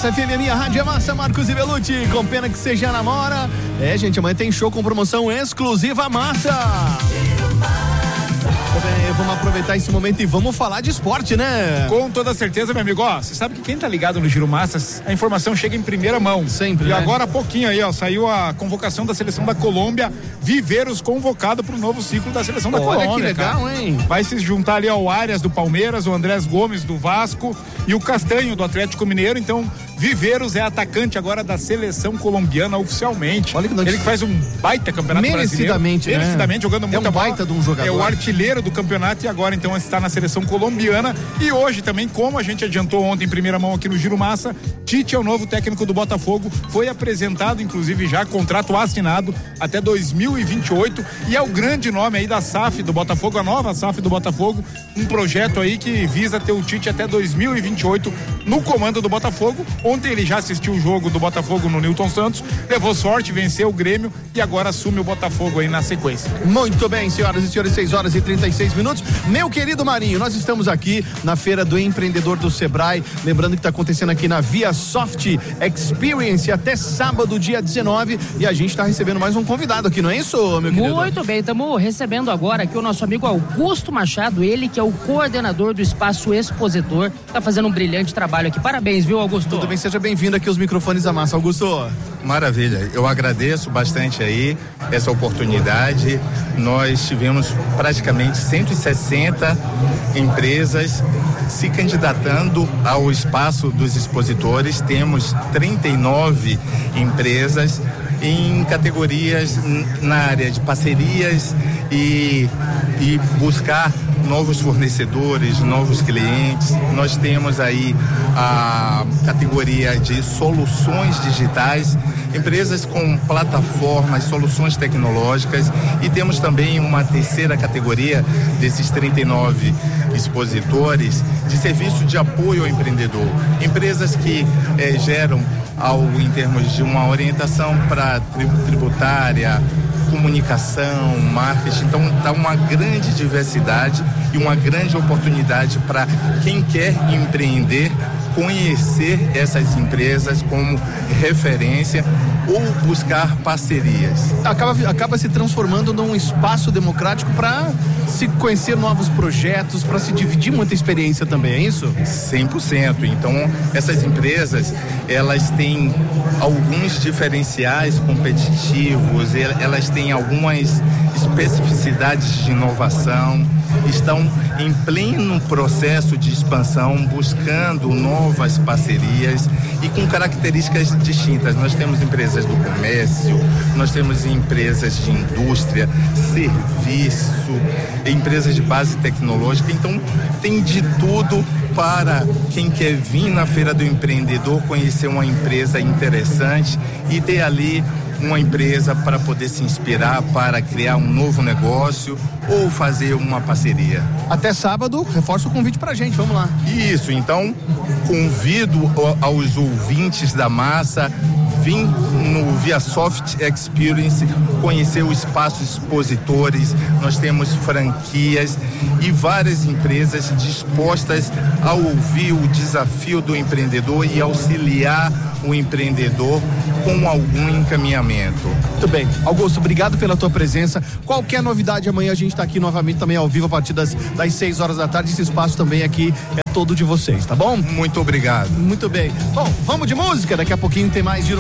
Massa FM, minha rádio é massa, Marcos e Belucci, com pena que seja namora. Gente, amanhã tem show com promoção exclusiva Massa. Vamos aproveitar esse momento e vamos falar de esporte, né? Com toda certeza, meu amigo. Você sabe que quem tá ligado no Giro Massas, a informação chega em primeira mão. Sempre, E agora há pouquinho aí, saiu a convocação da seleção da Colômbia, Viveiros convocado pro novo ciclo da seleção da Colômbia. Olha que legal, cara. hein? Vai se juntar ali ao Arias do Palmeiras, o Andrés Gomes do Vasco e o Castanho do Atlético Mineiro. Então, Viveiros é atacante agora da seleção colombiana oficialmente. Olha que ele que faz um baita campeonato merecidamente, brasileiro. Merecidamente, jogando muita bola. Baita de um jogador. É o artilheiro do campeonato e agora então está na seleção colombiana. E hoje também, como a gente adiantou ontem em primeira mão aqui no Giro Massa, Tite é o novo técnico do Botafogo, foi apresentado inclusive já, contrato assinado até 2028 e é o grande nome aí da SAF do Botafogo, a nova SAF do Botafogo, um projeto aí que visa ter o Tite até 2028 no comando do Botafogo. Ontem ele já assistiu o jogo do Botafogo no Newton Santos, levou sorte, venceu o Grêmio e agora assume o Botafogo aí na sequência. Muito bem, senhoras e senhores, 6h36. Meu querido Marinho, nós estamos aqui na Feira do Empreendedor do Sebrae, lembrando que está acontecendo aqui na Via Soft Experience até sábado, dia 19, e a gente está recebendo mais um convidado aqui, não é isso, meu querido? Muito bem, estamos recebendo agora aqui o nosso amigo Augusto Machado, ele que é o coordenador do Espaço Expositor, está fazendo um brilhante trabalho aqui. Parabéns, viu, Augusto? Tudo bem, seja bem-vindo aqui aos microfones da Massa, Augusto. Maravilha, eu agradeço bastante aí essa oportunidade. Nós tivemos praticamente 160 empresas se candidatando ao espaço dos expositores. Temos 39 empresas em categorias na área de parcerias e buscar novos fornecedores, novos clientes. Nós temos aí a categoria de soluções digitais, empresas com plataformas, soluções tecnológicas, e temos também uma terceira categoria desses 39 expositores de serviço de apoio ao empreendedor, empresas que geram em termos de uma orientação para tributária, comunicação, marketing. Então dá uma grande diversidade e uma grande oportunidade para quem quer empreender conhecer essas empresas como referência ou buscar parcerias. Acaba se transformando num espaço democrático para se conhecer novos projetos, para se dividir muita experiência também, é isso? 100%. Então, essas empresas, elas têm alguns diferenciais competitivos, elas têm algumas especificidades de inovação, estão em pleno processo de expansão, buscando novas parcerias e com características distintas. Nós temos empresas do comércio, nós temos empresas de indústria, serviço, empresas de base tecnológica. Então tem de tudo para quem quer vir na Feira do Empreendedor, conhecer uma empresa interessante e ter ali uma empresa para poder se inspirar, para criar um novo negócio ou fazer uma parceria. Até sábado, reforça o convite pra gente, vamos lá. Isso, então convido aos ouvintes da Massa, vim no Via Soft Experience, conhecer o espaço expositores. Nós temos franquias e várias empresas dispostas a ouvir o desafio do empreendedor e auxiliar o empreendedor com algum encaminhamento. Muito bem. Augusto, obrigado pela tua presença. Qualquer novidade, amanhã a gente está aqui novamente também ao vivo a partir das 6 horas da tarde. Esse espaço também aqui é todo de vocês, tá bom? Muito obrigado. Muito bem. Bom, vamos de música. Daqui a pouquinho tem mais Giro